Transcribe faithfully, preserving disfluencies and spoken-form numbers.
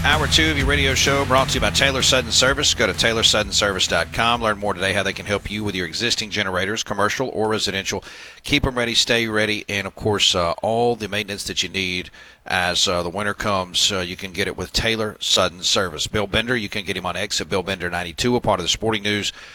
Hour two of your radio show brought to you by Taylor Sudden Service. Go to Taylor Sudden Service dot com. Learn more today how they can help you with your existing generators, commercial or residential. Keep them ready, stay ready, and, of course, uh, all the maintenance that you need as uh, the winter comes. Uh, you can get it with Taylor Sudden Service. Bill Bender, you can get him on X at Bill Bender ninety-two, a part of the Sporting News.